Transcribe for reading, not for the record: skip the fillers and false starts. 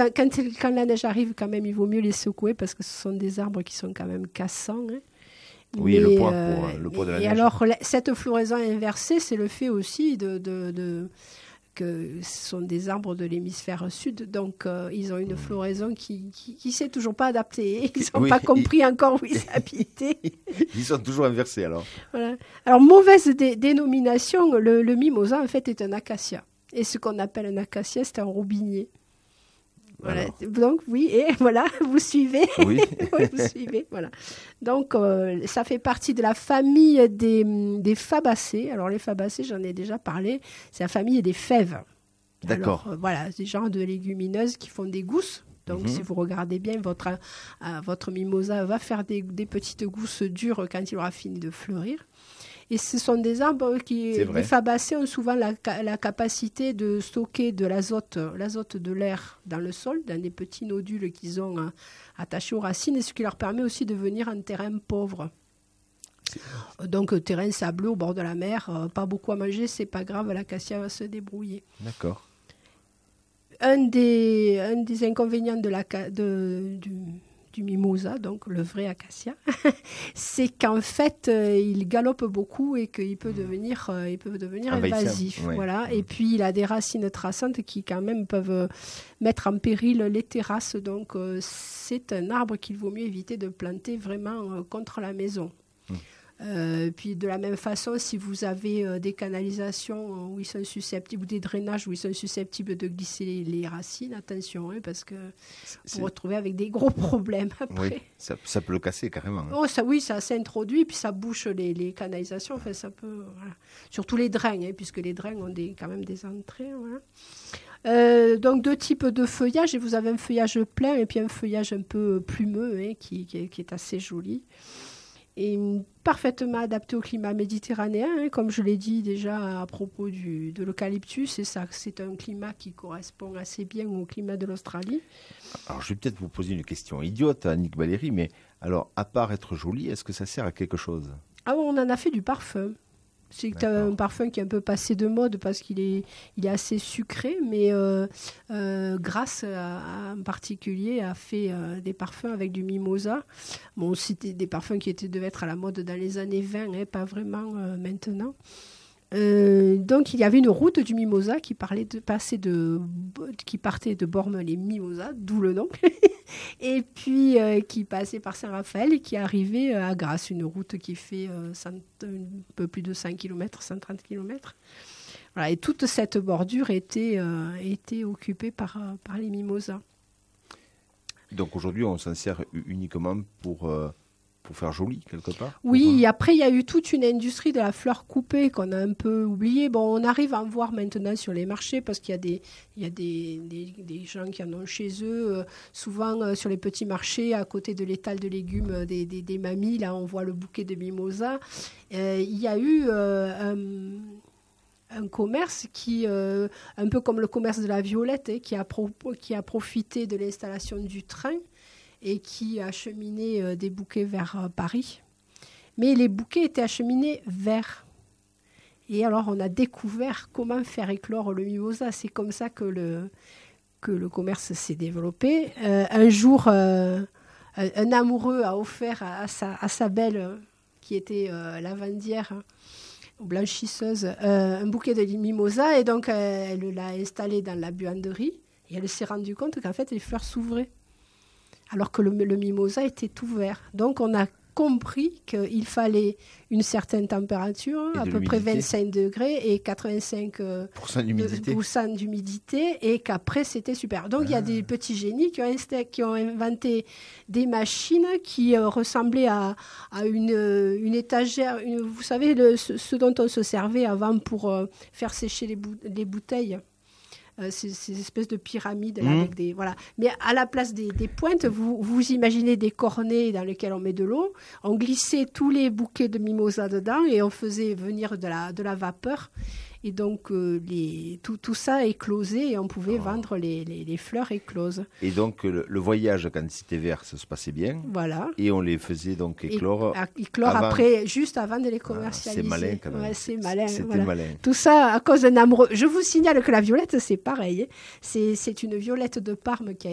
quand la neige arrive, quand même, il vaut mieux les secouer parce que ce sont des arbres qui sont quand même cassants. Hein. Oui, le poids de la neige. Et alors, cette floraison inversée, c'est le fait aussi que ce sont des arbres de l'hémisphère sud, donc ils ont une floraison qui s'est toujours pas adaptée. Ils n'ont pas compris encore où ils habitaient. Ils sont toujours inversés alors. Voilà. Alors, mauvaise dénomination, le mimosa en fait est un acacia. Et ce qu'on appelle un acacia, c'est un robinier. Voilà. Donc oui, et voilà, vous suivez. Oui. Oui, vous suivez, voilà. Donc ça fait partie de la famille des fabacées. Alors les fabacées, j'en ai déjà parlé, c'est la famille des fèves. D'accord. Alors, voilà, des genres de légumineuses qui font des gousses. Donc si vous regardez bien, votre mimosa va faire des petites gousses dures quand il aura fini de fleurir. Et ce sont des arbres les fabacées ont souvent la capacité de stocker de l'azote de l'air dans le sol, dans des petits nodules qu'ils ont attachés aux racines, et ce qui leur permet aussi de venir en terrain pauvre. Donc terrain sableux au bord de la mer, pas beaucoup à manger, c'est pas grave, l'acacia va se débrouiller. D'accord. Un des inconvénients du mimosa, donc le vrai acacia, c'est qu'en fait, il galope beaucoup et qu'il peut devenir invasif. Ouais. Voilà. Et puis, il a des racines traçantes qui, quand même, peuvent mettre en péril les terrasses. Donc, c'est un arbre qu'il vaut mieux éviter de planter vraiment contre la maison. Puis de la même façon, si vous avez des canalisations où ils sont susceptibles, ou des drainages où ils sont susceptibles de glisser les racines, attention, parce que vous vous retrouvez avec des gros problèmes après. Oui, ça peut le casser carrément. Oh, ça s'introduit, puis ça bouche les canalisations. Enfin, ça peut, voilà. Surtout les drains, puisque les drains ont quand même des entrées. Voilà. Donc deux types de feuillage, et vous avez un feuillage plein et puis un feuillage un peu plumeux qui est assez joli. Et parfaitement adapté au climat méditerranéen, comme je l'ai dit déjà à propos de l'eucalyptus, c'est un climat qui correspond assez bien au climat de l'Australie. Alors je vais peut-être vous poser une question idiote, Annick Valéry, mais alors à part être joli, est-ce que ça sert à quelque chose ? Ah, on en a fait du parfum. C'est un parfum qui est un peu passé de mode parce qu'il est assez sucré, mais Grasse en particulier a fait des parfums avec du mimosa. Bon, c'était des parfums qui devaient être à la mode dans les années 20, pas vraiment maintenant. Donc il y avait une route du mimosa qui partait de Bormes-les-Mimosas, d'où le nom, et puis qui passait par Saint-Raphaël et qui arrivait à Grasse, une route qui fait un peu plus de 100 km, 130 km. Voilà, et toute cette bordure était occupée par les mimosas. Donc aujourd'hui on s'en sert uniquement pour faire joli, quelque part. Oui, après, il y a eu toute une industrie de la fleur coupée qu'on a un peu oubliée. Bon, on arrive à en voir maintenant sur les marchés parce qu'il y a des gens qui en ont chez eux. Souvent, sur les petits marchés, à côté de l'étal de légumes des mamies, là, on voit le bouquet de mimosa. Il y a eu un commerce qui, un peu comme le commerce de la violette, qui a profité de l'installation du train et qui a acheminé des bouquets vers Paris. Mais les bouquets étaient acheminés verts. Et alors, on a découvert comment faire éclore le mimosa. C'est comme ça que le commerce s'est développé. Un jour, un amoureux a offert à sa belle, qui était lavandière, blanchisseuse, un bouquet de mimosa. Et donc, elle l'a installé dans la buanderie. Et elle s'est rendue compte qu'en fait, les fleurs s'ouvraient, alors que le mimosa était tout vert. Donc, on a compris qu'il fallait une certaine température, à peu près 25 degrés et 85% d'humidité, et qu'après, c'était super. Donc, il y a des petits génies qui ont inventé des machines qui ressemblaient à une étagère, vous savez, ce dont on se servait avant pour faire sécher les bouteilles. Ces espèces de pyramides là, avec des, voilà. Mais à la place des pointes, vous imaginez des cornets dans lesquels on met de l'eau, on glissait tous les bouquets de mimosa dedans et on faisait venir de la vapeur, et donc tout ça éclosait et on pouvait vendre les fleurs écloses. Et donc le voyage, quand c'était vert, ça se passait bien. Voilà. Et on les faisait donc éclore après, juste avant de les commercialiser. C'est malin quand même. Ouais, c'est malin. C'était voilà. malin. Tout ça à cause d'un amoureux. Je vous signale que la violette, c'est pareil. C'est une violette de Parme qui a